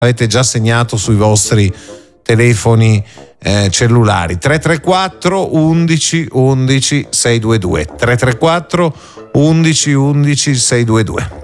avete già segnato sui vostri telefoni cellulari. 334 11 11 622 334 11 11 622.